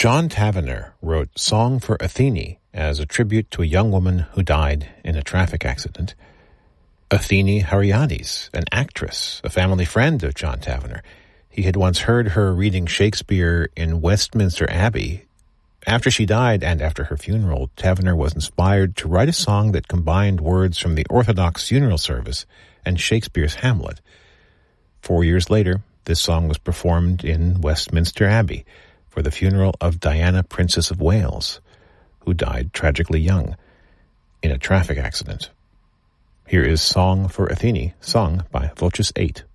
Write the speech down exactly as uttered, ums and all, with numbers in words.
John Tavener wrote Song for Athene as a tribute to a young woman who died in a traffic accident. Athene Hariades, an actress, a family friend of John Tavener. He had once heard her reading Shakespeare in Westminster Abbey. After she died and after her funeral, Tavener was inspired to write a song that combined words from the Orthodox funeral service and Shakespeare's Hamlet. Four years later, this song was performed in Westminster Abbey for the funeral of Diana, Princess of Wales, who died tragically young in a traffic accident. Here is Song for Athene, sung by Voces eight.